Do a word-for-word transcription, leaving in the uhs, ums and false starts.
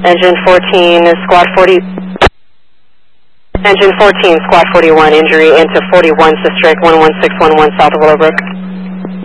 Engine fourteen, squad forty. Engine fourteen, squad forty-one, injury into forty-one, Sistrike one one six one one south of Willowbrook.